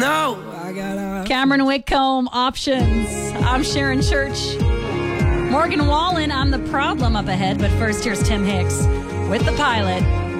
no, I gotta. Cameron Whitcomb, Options. I'm Sharon Church. Morgan Wallen, I'm the problem up ahead. But first, here's Tim Hicks with The Pilot.